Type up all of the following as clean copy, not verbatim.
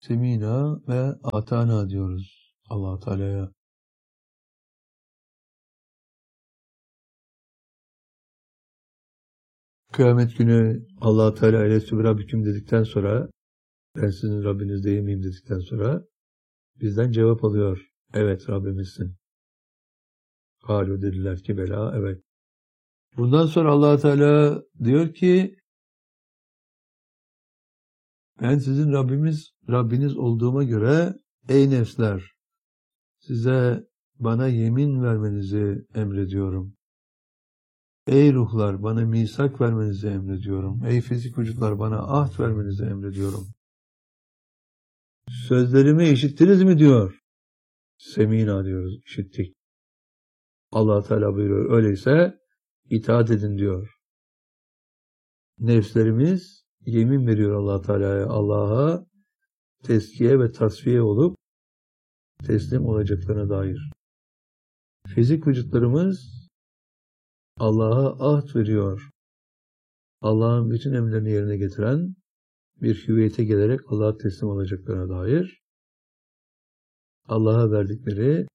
semina ve atana diyoruz Allah Teala'ya. Kıyamet günü Allah Teala ile Sübhaneke dedikten sonra, ben sizin Rabbiniz değil miyim dedikten sonra bizden cevap alıyor. Evet, Rabbimizsin. Halu dediler ki bela, evet. Bundan sonra Allah Teala diyor ki, ben sizin Rabbiniz olduğuma göre ey nefsler, size bana yemin vermenizi emrediyorum. Ey ruhlar, bana misak vermenizi emrediyorum. Ey fizik vücutlar, bana ahd vermenizi emrediyorum. Sözlerimi işittiniz mi diyor. Semina diyoruz, işittik. Allah Teala buyuruyor, öyleyse itaat edin diyor. Nefslerimiz yemin veriyor Allah Teala'ya, Allah'a tezkiye ve tasfiye olup teslim olacaklarına dair. Fizik vücutlarımız Allah'a ahd veriyor. Allah'ın bütün emirlerini yerine getiren bir hüviyete gelerek Allah'a teslim olacaklarına dair Allah'a verdikleri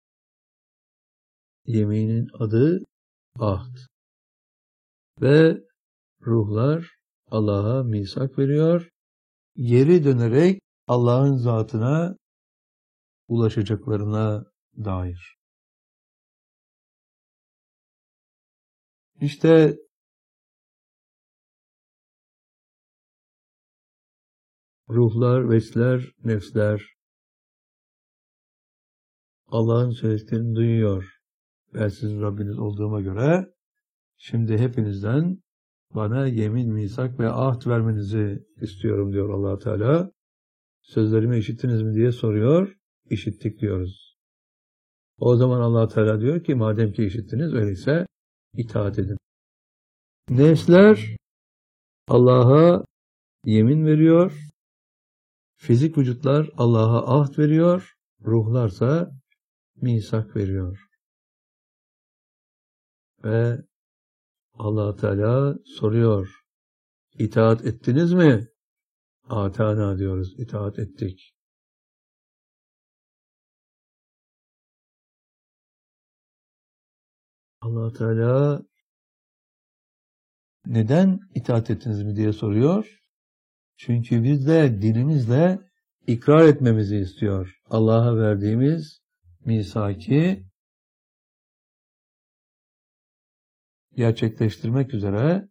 yeminin adı ahd. Ve ruhlar Allah'a misak veriyor. Geri dönerek Allah'ın zatına ulaşacaklarına dair. İşte ruhlar, vesler, nefsler Allah'ın söylediklerini duyuyor. Ben sizin Rabbiniz olduğuma göre şimdi hepinizden bana yemin, misak ve ahd vermenizi istiyorum diyor Allah Teala. Sözlerimi işittiniz mi diye soruyor. İşittik diyoruz. O zaman Allah Teala diyor ki madem ki işittiniz öyleyse itaat edin. Nefsler Allah'a yemin veriyor. Fizik vücutlar Allah'a ahd veriyor. Ruhlarsa misak veriyor. Ve Allah Teala soruyor. İtaat ettiniz mi? Atana diyoruz. İtaat ettik. Allah Teala neden itaat ettiniz mi diye soruyor. Çünkü biz de dilimizle ikrar etmemizi istiyor. Allah'a verdiğimiz misaki gerçekleştirmek üzere